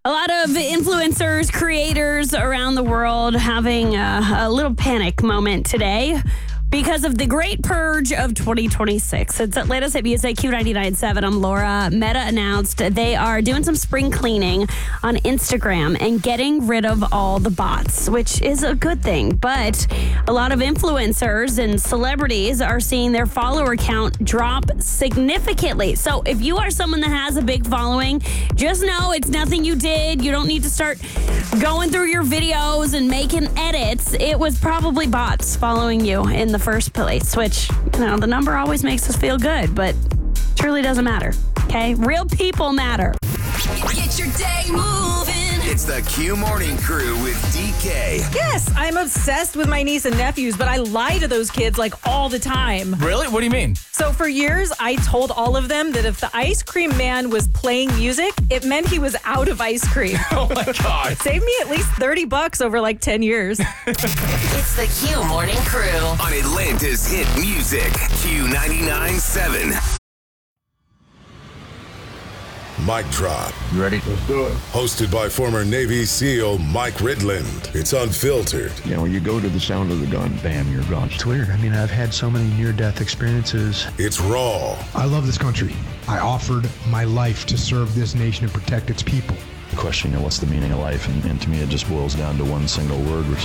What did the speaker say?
A lot of influencers, creators around the world having a little panic moment today because of the Great Purge of 2026. It's at latest at Music Q99.7. I'm Laura. Meta announced they are doing some spring cleaning on Instagram and getting rid of all the bots, which is a good thing. But a lot of influencers and celebrities are seeing their follower count drop significantly. So if you are someone that has a big following, just know it's nothing you did. You don't need to start going through your videos and making edits. It was probably bots following you in the first place, which, the number always makes us feel good, but truly doesn't matter. Okay? Real people matter. Get your day moving. It's the Q Morning Crew with DK. Yes, I'm obsessed with my niece and nephews, but I lie to those kids all the time. Really? What do you mean? So for years, I told all of them that if the ice cream man was playing music, it meant he was out of ice cream. Oh my God. Saved me at least $30 over 10 years. It's the Q Morning Crew. On Atlanta's hit music, Q99.7. Mic Drop. You ready? Let's do it. Hosted by former Navy SEAL Mike Ridland. It's unfiltered. When you go to the sound of the gun, bam, you're gone. It's weird. I've had so many near-death experiences. It's raw. I love this country. I offered my life to serve this nation and protect its people. The question, what's the meaning of life? And to me, it just boils down to one single word, which